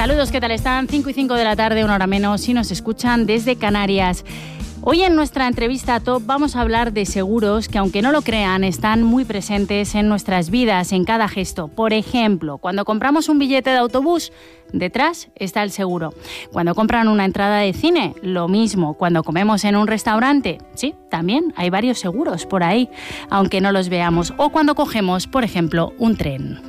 Saludos, ¿qué tal están? 5:05 de la tarde, una hora menos, si nos escuchan desde Canarias. Hoy en nuestra entrevista Top vamos a hablar de seguros que, aunque no lo crean, están muy presentes en nuestras vidas, en cada gesto. Por ejemplo, cuando compramos un billete de autobús, detrás está el seguro. Cuando compran una entrada de cine, lo mismo. Cuando comemos en un restaurante, sí, también hay varios seguros por ahí, aunque no los veamos. O cuando cogemos, por ejemplo, un tren.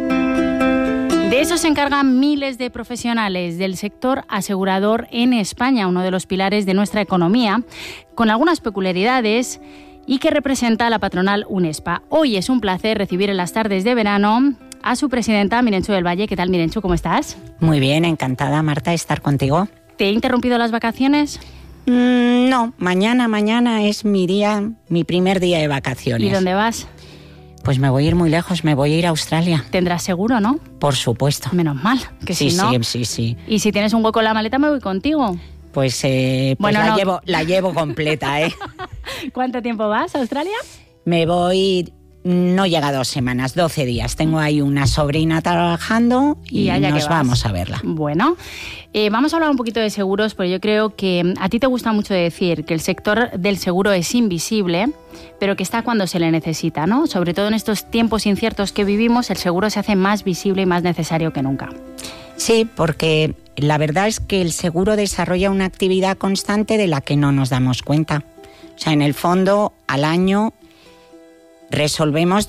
De eso se encargan miles de profesionales del sector asegurador en España, uno de los pilares de nuestra economía, con algunas peculiaridades y que representa a la patronal UNESPA. Hoy es un placer recibir en las tardes de verano a su presidenta, Mirenchu del Valle. ¿Qué tal, Mirenchu? ¿Cómo estás? Muy bien, encantada, Marta, de estar contigo. ¿Te he interrumpido las vacaciones? No, mañana es mi primer día de vacaciones. ¿Y dónde vas? Pues me voy a ir muy lejos, me voy a ir a Australia. Tendrás seguro, ¿no? Por supuesto. Menos mal, que sí, si no... Sí. Y si tienes un hueco en la maleta, me voy contigo. Pues bueno, la llevo completa, ¿eh? ¿Cuánto tiempo vas a Australia? Me voy... No llega 2 semanas, 12 días. Tengo ahí una sobrina trabajando y nos vamos a verla. Bueno, vamos a hablar un poquito de seguros, porque yo creo que a ti te gusta mucho decir que el sector del seguro es invisible, pero que está cuando se le necesita, ¿no? Sobre todo en estos tiempos inciertos que vivimos, el seguro se hace más visible y más necesario que nunca. Sí, porque la verdad es que el seguro desarrolla una actividad constante de la que no nos damos cuenta. O sea, en el fondo, al año resolvemos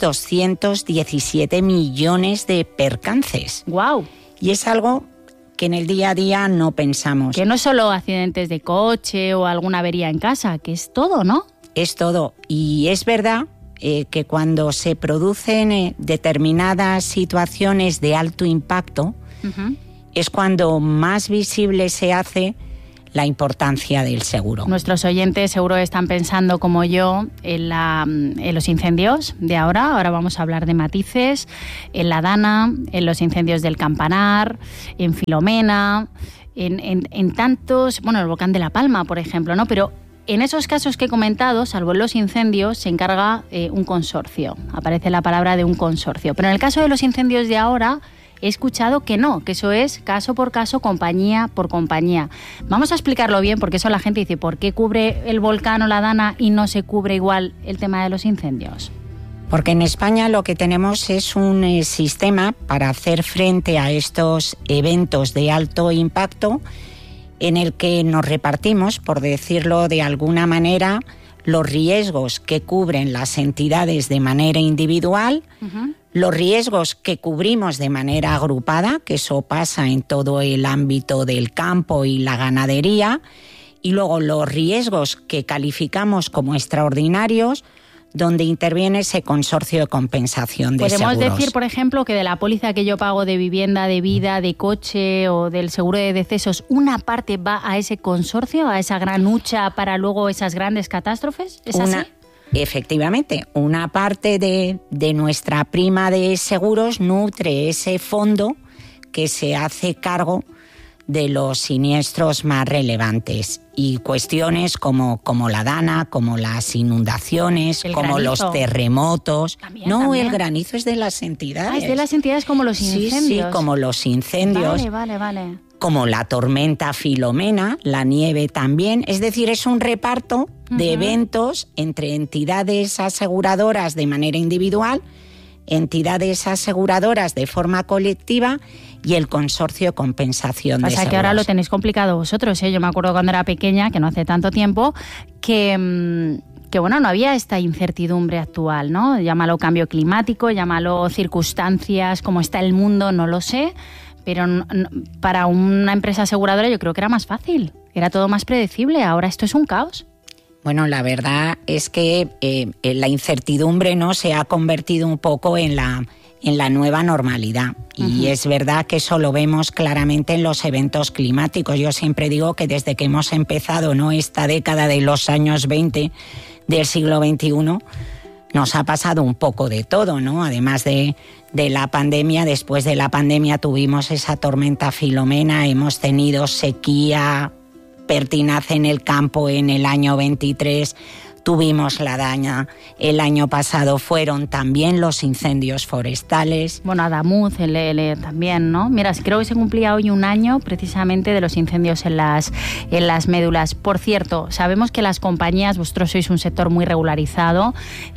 217 millones de percances. ¡Guau! Y es algo que en el día a día no pensamos. Que no es solo accidentes de coche o alguna avería en casa, que es todo, ¿no? Es todo. Y es verdad que cuando se producen determinadas situaciones de alto impacto, es cuando más visible se hace la importancia del seguro. Nuestros oyentes seguro están pensando, como yo, en los incendios de ahora. Ahora vamos a hablar de matices, en la Dana, en los incendios del Campanar, en Filomena, en tantos... Bueno, el volcán de La Palma, por ejemplo, ¿no? Pero en esos casos que he comentado, salvo en los incendios, se encarga un consorcio. Aparece la palabra de un consorcio. Pero en el caso de los incendios de ahora, he escuchado que no, que eso es caso por caso, compañía por compañía. Vamos a explicarlo bien, porque eso la gente dice, ¿por qué cubre el volcán o la Dana y no se cubre igual el tema de los incendios? Porque en España lo que tenemos es un sistema para hacer frente a estos eventos de alto impacto en el que nos repartimos, por decirlo de alguna manera, los riesgos que cubren las entidades de manera individual, los riesgos que cubrimos de manera agrupada, que eso pasa en todo el ámbito del campo y la ganadería, y luego los riesgos que calificamos como extraordinarios, donde interviene ese consorcio de compensación de seguros. Podemos decir, por ejemplo, que de la póliza que yo pago de vivienda, de vida, de coche o del seguro de decesos, una parte va a ese consorcio, a esa gran hucha para luego esas grandes catástrofes. ¿Es así? Efectivamente, una parte de nuestra prima de seguros nutre ese fondo que se hace cargo de los siniestros más relevantes y cuestiones como la Dana, como las inundaciones, como los terremotos. También. El granizo es de las entidades. Es de las entidades como los incendios. Sí, como los incendios. Vale. Como la tormenta Filomena, la nieve también. Es decir, es un reparto de eventos entre entidades aseguradoras de manera individual, entidades aseguradoras de forma colectiva y el consorcio de compensación de seguros. O sea, que ahora lo tenéis complicado vosotros, ¿eh? Yo me acuerdo cuando era pequeña, que no hace tanto tiempo, que bueno, no había esta incertidumbre actual, ¿no? Llámalo cambio climático, llámalo circunstancias, cómo está el mundo, no lo sé, pero para una empresa aseguradora yo creo que era más fácil, era todo más predecible. Ahora esto es un caos. Bueno, la verdad es que la incertidumbre no se ha convertido un poco en la nueva normalidad. Y es verdad que eso lo vemos claramente en los eventos climáticos. Yo siempre digo que desde que hemos empezado, ¿no?, esta década de los años 20 del siglo XXI, nos ha pasado un poco de todo, ¿no? Además de la pandemia, después de la pandemia tuvimos esa tormenta Filomena, hemos tenido sequía pertinaz en el campo en el año 23, tuvimos la daña el año pasado, fueron también los incendios forestales. Bueno, Adamuz también, ¿no? Mira, creo que se cumplía hoy un año precisamente de los incendios en las médulas. Por cierto, sabemos que las compañías, vosotros sois un sector muy regularizado,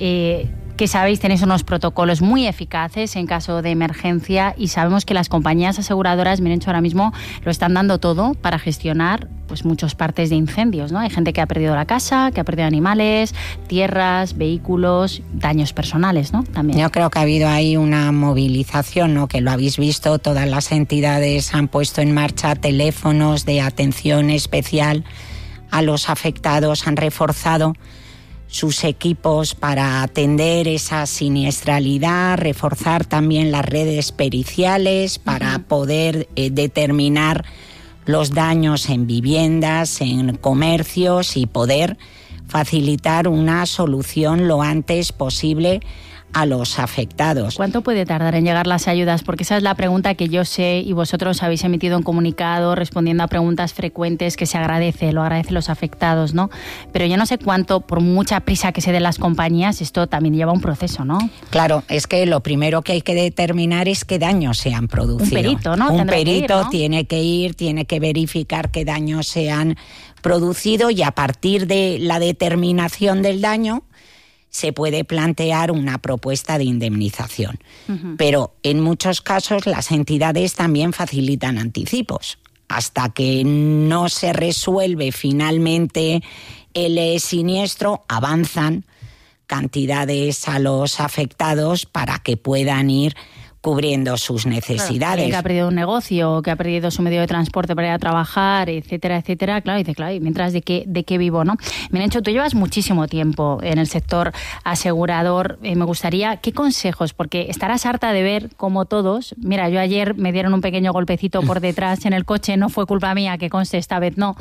que sabéis, tenéis unos protocolos muy eficaces en caso de emergencia y sabemos que las compañías aseguradoras, miren, ahora mismo lo están dando todo para gestionar pues muchas partes de incendios, ¿no? Hay gente que ha perdido la casa, que ha perdido animales, tierras, vehículos, daños personales, ¿no? También. Yo creo que ha habido ahí una movilización, ¿no? Que lo habéis visto, todas las entidades han puesto en marcha teléfonos de atención especial a los afectados, han reforzado sus equipos para atender esa siniestralidad, reforzar también las redes periciales para poder determinar los daños en viviendas, en comercios y poder facilitar una solución lo antes posible a los afectados. ¿Cuánto puede tardar en llegar las ayudas? Porque esa es la pregunta que yo sé y vosotros habéis emitido un comunicado respondiendo a preguntas frecuentes que se agradece, lo agradecen los afectados, ¿no? Pero yo no sé cuánto, por mucha prisa que se den las compañías, esto también lleva un proceso, ¿no? Claro, es que lo primero que hay que determinar es qué daños se han producido. Un perito, ¿no? Un perito tiene que verificar qué daños se han producido y a partir de la determinación del daño se puede plantear una propuesta de indemnización. Pero en muchos casos las entidades también facilitan anticipos. Hasta que no se resuelve finalmente el siniestro, avanzan cantidades a los afectados para que puedan ir cubriendo sus necesidades. Claro, que ha perdido un negocio, que ha perdido su medio de transporte para ir a trabajar, etcétera, etcétera. Claro, dice, claro, y mientras de qué vivo, ¿no? Mencho, tú llevas muchísimo tiempo en el sector asegurador. Me gustaría, ¿qué consejos? Porque estarás harta de ver como todos. Mira, yo ayer me dieron un pequeño golpecito por detrás en el coche, no fue culpa mía, que conste, esta vez no.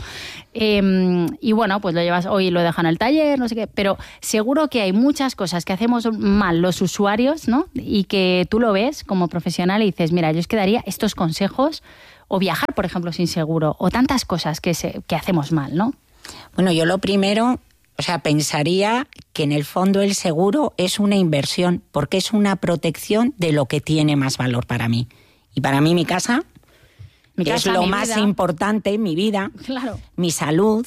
Y bueno, pues lo llevas, hoy lo dejan en el taller, no sé qué, pero seguro que hay muchas cosas que hacemos mal los usuarios, ¿no? Y que tú lo ves como profesional y dices, mira, yo os daría estos consejos, o viajar, por ejemplo, sin seguro, o tantas cosas que hacemos mal, ¿no? Bueno, yo lo primero, pensaría que en el fondo el seguro es una inversión, porque es una protección de lo que tiene más valor para mí. Y para mí mi casa es lo más importante, mi vida, claro, mi salud,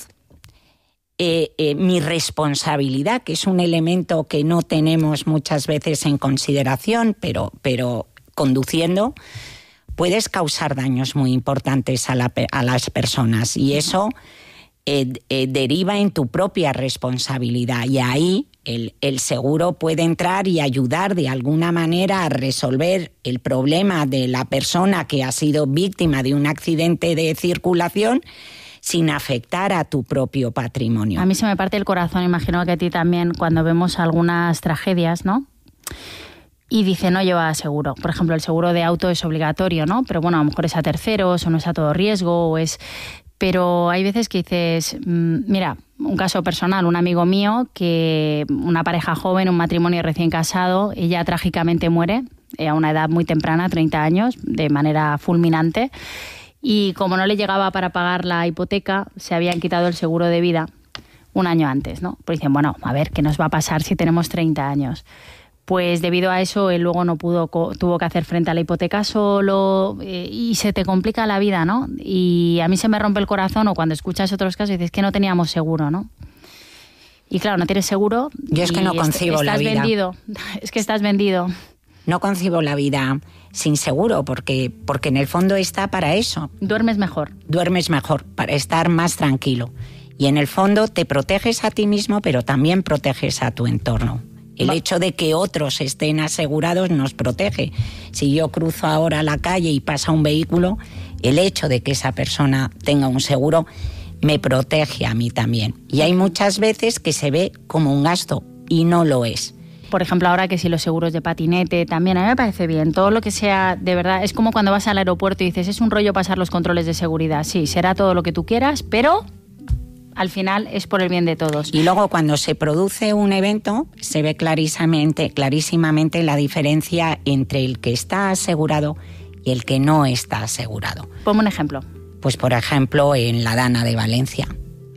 mi responsabilidad, que es un elemento que no tenemos muchas veces en consideración, pero conduciendo puedes causar daños muy importantes a las personas y eso deriva en tu propia responsabilidad y ahí el seguro puede entrar y ayudar de alguna manera a resolver el problema de la persona que ha sido víctima de un accidente de circulación sin afectar a tu propio patrimonio. A mí se me parte el corazón, imagino que a ti también, cuando vemos algunas tragedias, ¿no? Y dice, no lleva seguro. Por ejemplo, el seguro de auto es obligatorio, ¿no? Pero bueno, a lo mejor es a terceros o no es a todo riesgo, o es... Pero hay veces que dices, mira, un caso personal, un amigo mío, que una pareja joven, un matrimonio recién casado, ella trágicamente muere a una edad muy temprana, 30 años, de manera fulminante, y como no le llegaba para pagar la hipoteca, se habían quitado el seguro de vida un año antes, ¿no? Pues dicen, bueno, a ver, ¿qué nos va a pasar si tenemos 30 años? Pues debido a eso él luego no pudo, tuvo que hacer frente a la hipoteca solo y se te complica la vida, ¿no? Y a mí se me rompe el corazón o cuando escuchas otros casos y dices que no teníamos seguro, ¿no? Y claro, no tienes seguro. Yo es que no concibo la vida. Estás vendido, es que estás vendido. No concibo la vida sin seguro porque en el fondo está para eso. Duermes mejor. Duermes mejor, para estar más tranquilo. Y en el fondo te proteges a ti mismo, pero también proteges a tu entorno. El hecho de que otros estén asegurados nos protege. Si yo cruzo ahora la calle y pasa un vehículo, el hecho de que esa persona tenga un seguro me protege a mí también. Y hay muchas veces que se ve como un gasto y no lo es. Por ejemplo, ahora que si los seguros de patinete también, a mí me parece bien. Todo lo que sea, de verdad, es como cuando vas al aeropuerto y dices, es un rollo pasar los controles de seguridad. Sí, será todo lo que tú quieras, pero al final es por el bien de todos. Y luego cuando se produce un evento, se ve clarísimamente la diferencia entre el que está asegurado y el que no está asegurado. Ponme un ejemplo. Pues por ejemplo, en la Dana de Valencia.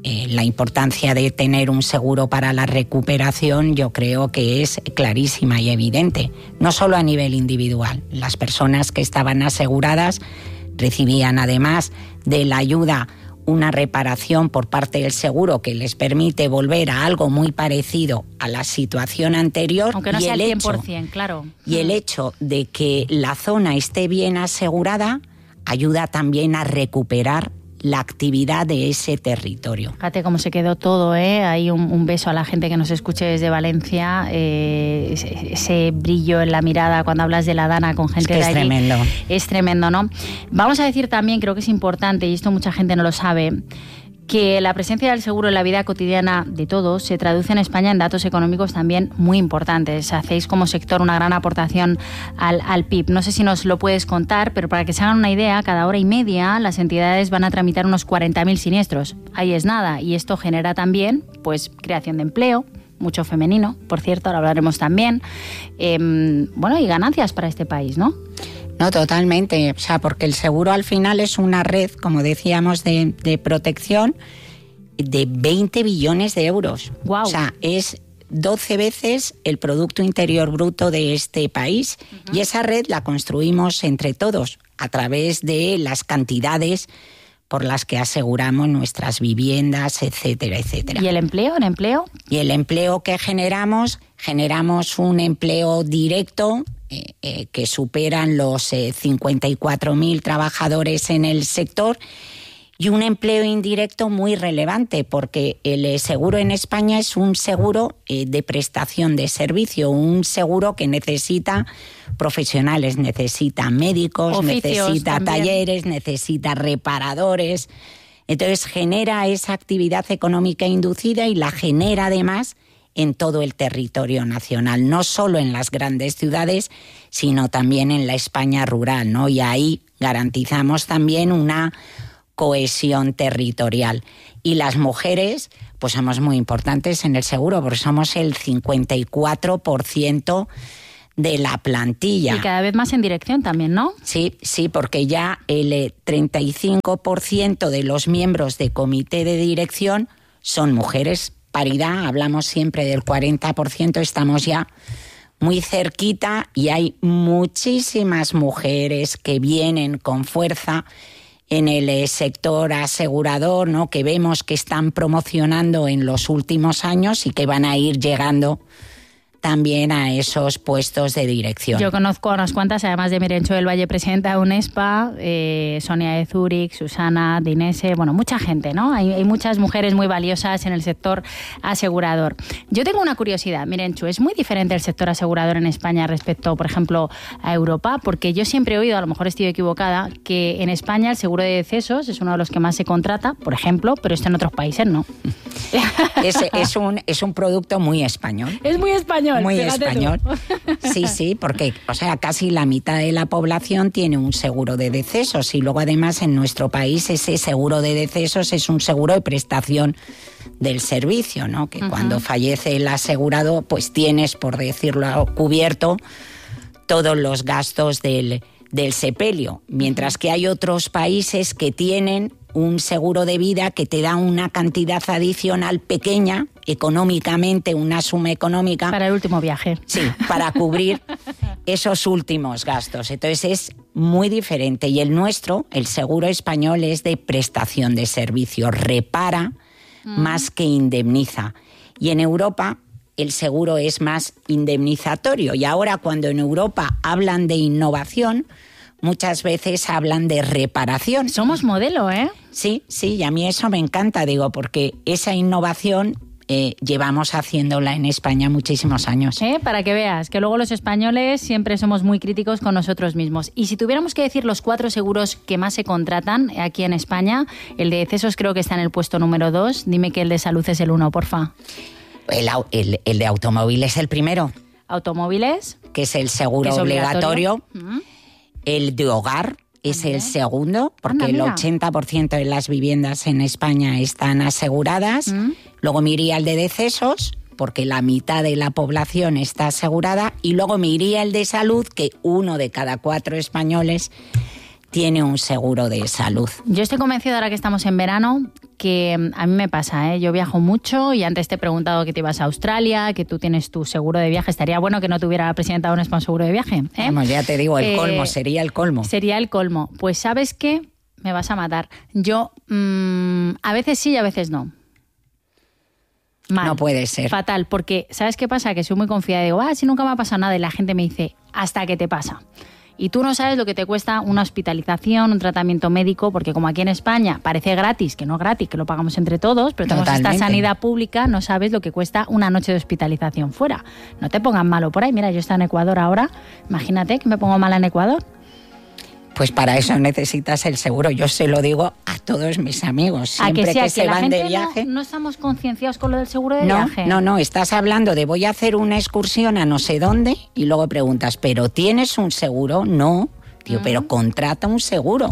la importancia de tener un seguro para la recuperación yo creo que es clarísima y evidente, no solo a nivel individual. Las personas que estaban aseguradas recibían además de la ayuda una reparación por parte del seguro que les permite volver a algo muy parecido a la situación anterior. Aunque no sea el 100%, claro. Y el hecho de que la zona esté bien asegurada ayuda también a recuperar la actividad de ese territorio. Fíjate cómo se quedó todo, ¿eh? Hay un beso a la gente que nos escuche desde Valencia, ese brillo en la mirada cuando hablas de la Dana con gente de allí. Es tremendo. Es tremendo, ¿no? Vamos a decir también, creo que es importante, y esto mucha gente no lo sabe, que la presencia del seguro en la vida cotidiana de todos se traduce en España en datos económicos también muy importantes. Hacéis como sector una gran aportación al PIB. No sé si nos lo puedes contar, pero para que se hagan una idea, cada hora y media las entidades van a tramitar unos 40.000 siniestros. Ahí es nada. Y esto genera también pues creación de empleo, mucho femenino, por cierto, ahora hablaremos también. Bueno, y ganancias para este país, ¿no? No, totalmente, o sea, porque el seguro al final es una red, como decíamos, de protección de 20 billones de euros. Wow. O sea, es 12 veces el Producto Interior Bruto de este país. Y esa red la construimos entre todos a través de las cantidades por las que aseguramos nuestras viviendas, etcétera, etcétera. ¿Y el empleo? Y el empleo que generamos un empleo directo que superan los 54.000 trabajadores en el sector, y un empleo indirecto muy relevante, porque el seguro en España es un seguro de prestación de servicio, un seguro que necesita profesionales, necesita médicos, oficios, necesita también talleres, necesita reparadores. Entonces genera esa actividad económica inducida y la genera además en todo el territorio nacional, no solo en las grandes ciudades, sino también en la España rural, ¿no? Y ahí garantizamos también una cohesión territorial. Y las mujeres, pues somos muy importantes en el seguro, porque somos el 54% de la plantilla. Y cada vez más en dirección también, ¿no? Sí, porque ya el 35% de los miembros de comité de dirección son mujeres. Paridad, hablamos siempre del 40%, estamos ya muy cerquita y hay muchísimas mujeres que vienen con fuerza en el sector asegurador, ¿no? Que vemos que están promocionando en los últimos años y que van a ir llegando también a esos puestos de dirección. Yo conozco a unas cuantas, además de Mirencho del Valle, presidenta de UNESPA, Sonia de Zúrich, Susana de Inese, bueno, mucha gente, ¿no? Hay muchas mujeres muy valiosas en el sector asegurador. Yo tengo una curiosidad, Mirencho, ¿es muy diferente el sector asegurador en España respecto, por ejemplo, a Europa? Porque yo siempre he oído, a lo mejor estoy equivocada, que en España el seguro de decesos es uno de los que más se contrata, por ejemplo, pero esto en otros países no. Es un producto muy español. Es muy español. Muy español. Sí, porque, o sea, casi la mitad de la población tiene un seguro de decesos y luego además en nuestro país ese seguro de decesos es un seguro de prestación del servicio, ¿no? Que cuando fallece el asegurado, pues tienes, por decirlo, cubierto todos los gastos del sepelio, mientras que hay otros países que tienen un seguro de vida que te da una cantidad adicional pequeña, económicamente, una suma económica. Para el último viaje. Sí, para cubrir esos últimos gastos. Entonces es muy diferente. Y el nuestro, el seguro español, es de prestación de servicio. Repara más que indemniza. Y en Europa el seguro es más indemnizatorio. Y ahora cuando en Europa hablan de innovación, muchas veces hablan de reparación. Somos modelo, ¿eh? Sí, y a mí eso me encanta, digo, porque esa innovación llevamos haciéndola en España muchísimos años. Para que veas, que luego los españoles siempre somos muy críticos con nosotros mismos. Y si tuviéramos que decir los 4 seguros que más se contratan aquí en España, el de decesos creo que está en el puesto número 2. Dime que el de salud es el 1, porfa. El de automóvil es el primero. ¿Automóviles? Que es el seguro obligatorio. El de hogar es el segundo, porque el 80% de las viviendas en España están aseguradas. Luego me iría el de decesos, porque la mitad de la población está asegurada. Y luego me iría el de salud, que 1 de cada 4 españoles tiene un seguro de salud. Yo estoy convencida, ahora que estamos en verano, que a mí me pasa, ¿eh? Yo viajo mucho y antes te he preguntado que te ibas a Australia, que tú tienes tu seguro de viaje. Estaría bueno que no tuviera la presidenta un seguro de viaje, ¿eh? Vamos, ya te digo, el colmo, sería el colmo. Sería el colmo. Pues ¿sabes qué? Me vas a matar. Yo a veces sí y a veces no. Mal. No puede ser. Fatal, porque ¿sabes qué pasa? Que soy muy confiada y digo, si nunca me ha pasado nada, y la gente me dice, hasta que te pasa. Y tú no sabes lo que te cuesta una hospitalización, un tratamiento médico, porque como aquí en España parece gratis, que no gratis, que lo pagamos entre todos, pero tenemos esta sanidad pública, no sabes lo que cuesta una noche de hospitalización fuera. No te pongan malo por ahí. Mira, yo estoy en Ecuador ahora, imagínate que me pongo mala en Ecuador. Pues para eso necesitas el seguro. Yo se lo digo a todos mis amigos. Siempre que se van de viaje. No estamos concienciados con lo del seguro de viaje. No. Estás hablando de voy a hacer una excursión a no sé dónde y luego preguntas, ¿pero tienes un seguro? No. Digo, pero contrata un seguro.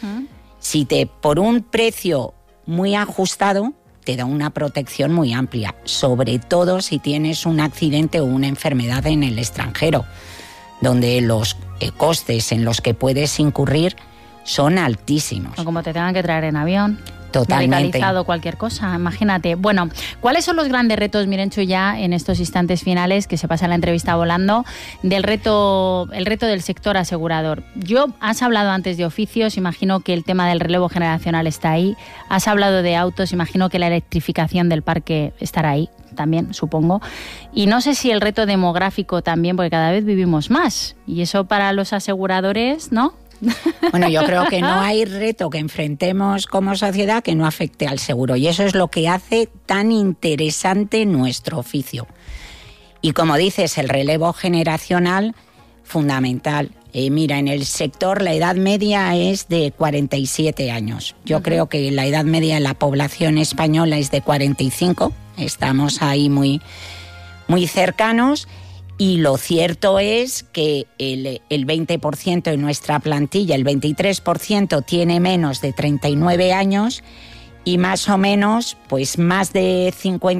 Si por un precio muy ajustado, te da una protección muy amplia. Sobre todo si tienes un accidente o una enfermedad en el extranjero, donde los costes en los que puedes incurrir son altísimos. O como te tengan que traer en avión. Totalmente. Medicalizado, cualquier cosa, imagínate. Bueno, ¿cuáles son los grandes retos, Mirenchu, ya en estos instantes finales, que se pasa la entrevista volando, el reto del sector asegurador? Has hablado antes de oficios, imagino que el tema del relevo generacional está ahí. Has hablado de autos, imagino que la electrificación del parque estará ahí también, supongo. Y no sé si el reto demográfico también, porque cada vez vivimos más. Y eso para los aseguradores, ¿no? Bueno, yo creo que no hay reto que enfrentemos como sociedad que no afecte al seguro. Y eso es lo que hace tan interesante nuestro oficio. Y como dices, el relevo generacional, fundamental. Mira, en el sector la edad media es de 47 años. Yo creo que la edad media de la población española es de 45. Estamos ahí muy, muy cercanos. Y lo cierto es que el 20% de nuestra plantilla, el 23%, tiene menos de 39 años y más o menos, pues más de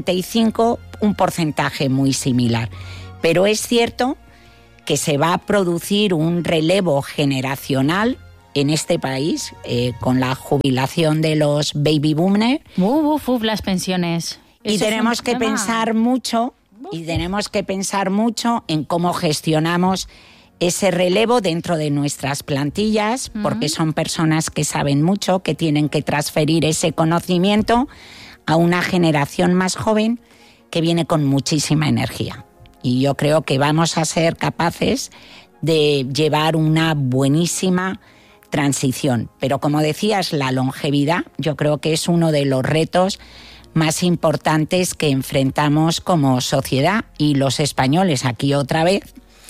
55, un porcentaje muy similar. Pero es cierto que se va a producir un relevo generacional en este país con la jubilación de los baby boomers. Las pensiones. Y tenemos que pensar mucho. Y tenemos que pensar mucho en cómo gestionamos ese relevo dentro de nuestras plantillas, porque son personas que saben mucho, que tienen que transferir ese conocimiento a una generación más joven que viene con muchísima energía. Y yo creo que vamos a ser capaces de llevar una buenísima transición. Pero como decías, la longevidad, yo creo que es uno de los retos más importantes que enfrentamos como sociedad, y los españoles aquí otra vez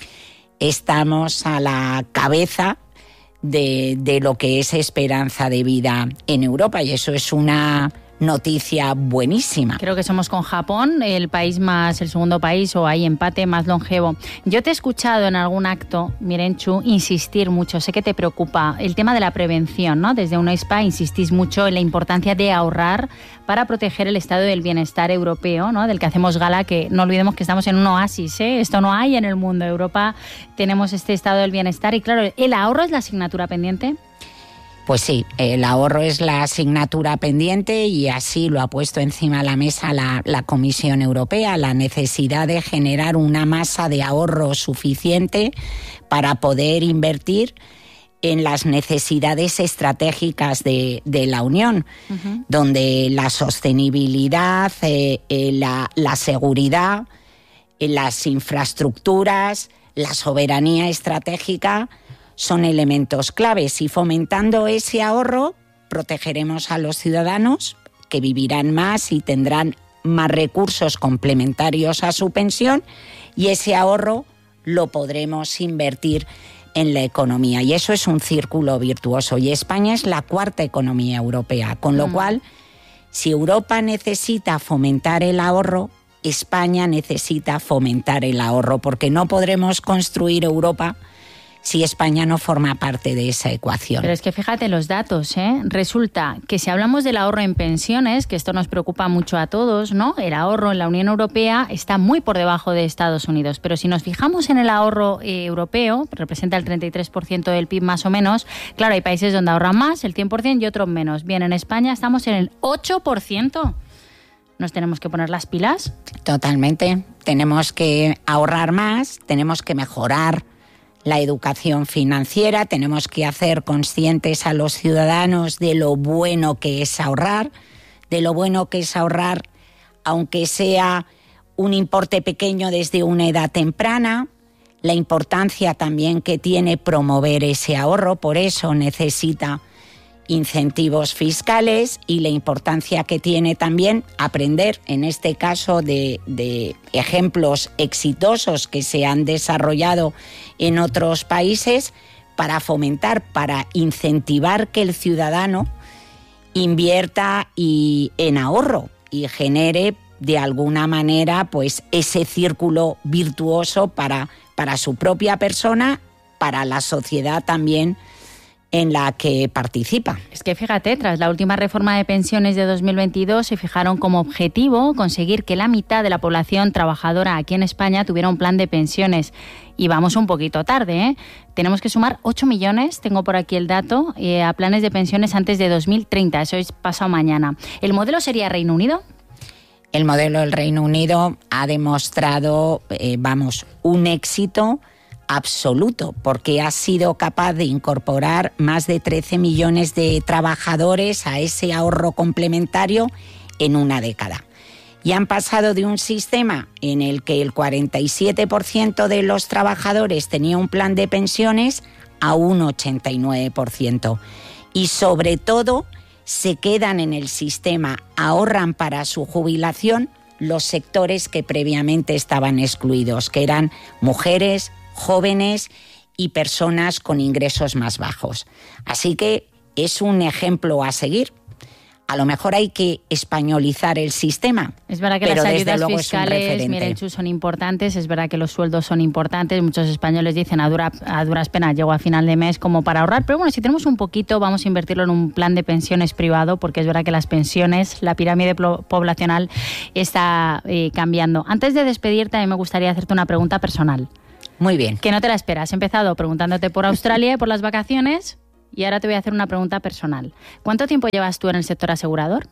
estamos a la cabeza de lo que es esperanza de vida en Europa, y eso es una noticia buenísima. Creo que somos con Japón el segundo país, o hay empate, más longevo. Yo te he escuchado en algún acto, Mirenchu, insistir mucho, sé que te preocupa el tema de la prevención, ¿no? Desde UNESPA insistís mucho en la importancia de ahorrar para proteger el estado del bienestar europeo, ¿no? Del que hacemos gala, que no olvidemos que estamos en un oasis, ¿eh? Esto no hay en el mundo. Europa tenemos este estado del bienestar y claro, ¿el ahorro es la asignatura pendiente? Pues sí, el ahorro es la asignatura pendiente y así lo ha puesto encima de la mesa la Comisión Europea, la necesidad de generar una masa de ahorro suficiente para poder invertir en las necesidades estratégicas de la Unión, donde la sostenibilidad, la seguridad, las infraestructuras, la soberanía estratégica son elementos claves, y fomentando ese ahorro protegeremos a los ciudadanos, que vivirán más y tendrán más recursos complementarios a su pensión, y ese ahorro lo podremos invertir en la economía, y eso es un círculo virtuoso, y España es la cuarta economía europea, con lo cual, si Europa necesita fomentar el ahorro, España necesita fomentar el ahorro, porque no podremos construir Europa si España no forma parte de esa ecuación. Pero es que fíjate los datos, ¿eh? Resulta que si hablamos del ahorro en pensiones, que esto nos preocupa mucho a todos, ¿no? El ahorro en la Unión Europea está muy por debajo de Estados Unidos, pero si nos fijamos en el ahorro europeo, representa el 33% del PIB más o menos, claro, hay países donde ahorran más, el 100%, y otros menos. Bien, en España estamos en el 8%. ¿Nos tenemos que poner las pilas? Totalmente. Tenemos que ahorrar más, tenemos que mejorar la educación financiera, tenemos que hacer conscientes a los ciudadanos de lo bueno que es ahorrar, aunque sea un importe pequeño desde una edad temprana, la importancia también que tiene promover ese ahorro, por eso necesita incentivos fiscales, y la importancia que tiene también aprender, en este caso, de ejemplos exitosos que se han desarrollado en otros países para fomentar, para incentivar que el ciudadano invierta en ahorro y genere de alguna manera pues ese círculo virtuoso para su propia persona, para la sociedad también en la que participa. Es que fíjate, tras la última reforma de pensiones de 2022 se fijaron como objetivo conseguir que la mitad de la población trabajadora aquí en España tuviera un plan de pensiones. Y vamos un poquito tarde, ¿eh? Tenemos que sumar 8 millones, tengo por aquí el dato, a planes de pensiones antes de 2030, eso es pasado mañana. ¿El modelo sería Reino Unido? El modelo del Reino Unido ha demostrado, un éxito absoluto, porque ha sido capaz de incorporar más de 13 millones de trabajadores a ese ahorro complementario en una década. Y han pasado de un sistema en el que el 47% de los trabajadores tenía un plan de pensiones a un 89%. Y sobre todo se quedan en el sistema, ahorran para su jubilación los sectores que previamente estaban excluidos, que eran mujeres, jóvenes y personas con ingresos más bajos. Así que es un ejemplo a seguir. A lo mejor hay que españolizar el sistema. Es verdad que las ayudas fiscales, Mirenchu, son importantes, es verdad que los sueldos son importantes, muchos españoles dicen a duras penas llego a final de mes como para ahorrar, pero bueno, si tenemos un poquito vamos a invertirlo en un plan de pensiones privado, porque es verdad que las pensiones, la pirámide poblacional está cambiando. Antes de despedirte, a mí me gustaría hacerte una pregunta personal. Muy bien. Que no te la esperas. He empezado preguntándote por Australia y por las vacaciones y ahora te voy a hacer una pregunta personal. ¿Cuánto tiempo llevas tú en el sector asegurador?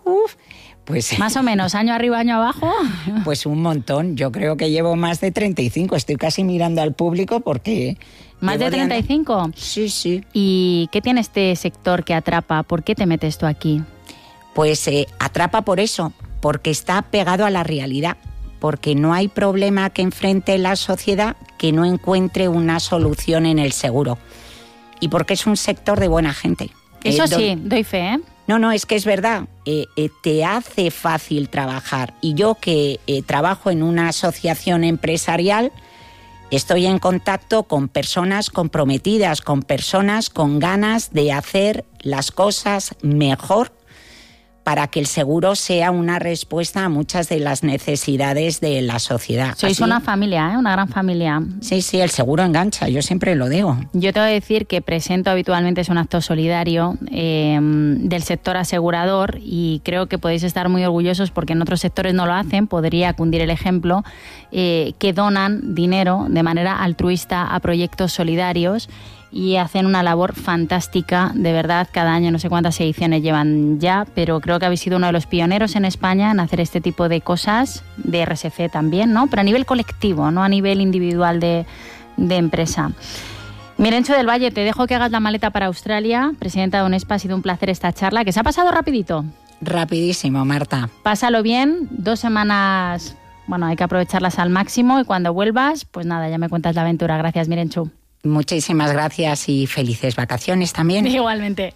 Pues más o menos, año arriba, año abajo. Pues un montón. Yo creo que llevo más de 35. Estoy casi mirando al público porque... ¿Más de 35? Sí. ¿Y qué tiene este sector que atrapa? ¿Por qué te metes tú aquí? Pues atrapa por eso, porque está pegado a la realidad. Porque no hay problema que enfrente la sociedad que no encuentre una solución en el seguro. Y porque es un sector de buena gente. Eso sí, doy fe, ¿eh? No, es que es verdad. Te hace fácil trabajar. Y yo que trabajo en una asociación empresarial, estoy en contacto con personas comprometidas, con personas con ganas de hacer las cosas mejor, para que el seguro sea una respuesta a muchas de las necesidades de la sociedad. Sois una familia, una gran familia. Sí, el seguro engancha, yo siempre lo digo. Yo te voy a decir que presento habitualmente es un acto solidario del sector asegurador y creo que podéis estar muy orgullosos porque en otros sectores no lo hacen, podría cundir el ejemplo, que donan dinero de manera altruista a proyectos solidarios y hacen una labor fantástica, de verdad, cada año, no sé cuántas ediciones llevan ya, pero creo que habéis sido uno de los pioneros en España en hacer este tipo de cosas, de RSC también, ¿no? Pero a nivel colectivo, no a nivel individual de empresa. Mirenchu del Valle, te dejo que hagas la maleta para Australia. Presidenta de UNESPA, ha sido un placer esta charla, que se ha pasado rapidito. Rapidísimo, Marta. Pásalo bien, 2 semanas, bueno, hay que aprovecharlas al máximo y cuando vuelvas, pues nada, ya me cuentas la aventura. Gracias, Mirenchu. Muchísimas gracias y felices vacaciones también. Igualmente.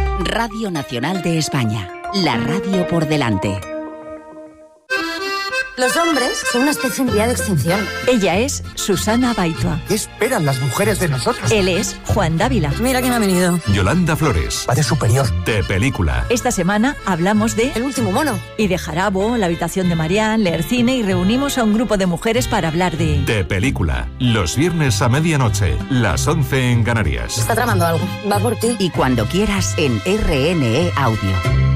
Radio Nacional de España, la radio por delante. Los hombres son una especie en vía de extinción. Ella es Susana Baitua. ¿Qué esperan las mujeres de nosotros? Él es Juan Dávila. Mira quién ha venido. Yolanda Flores. Va de superior. De película. Esta semana hablamos de El último mono. Y de Jarabo, La habitación de Marianne, leer cine y reunimos a un grupo de mujeres para hablar de película. Los viernes a medianoche, las 11 en Canarias. Está tramando algo. Va por ti. Y cuando quieras en RNE Audio.